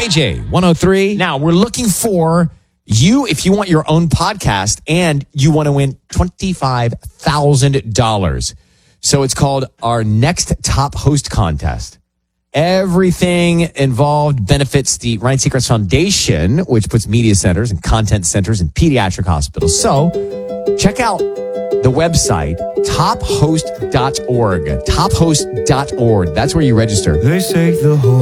KJ 103. Now, we're looking for you if you want your own podcast and you want to win $25,000. So it's called our Next Top Host Contest. Everything involved benefits the Ryan Seacrest Foundation, which puts media centers and content centers in pediatric hospitals. So check out the website, tophost.org. Tophost.org. That's where you register. They say the whole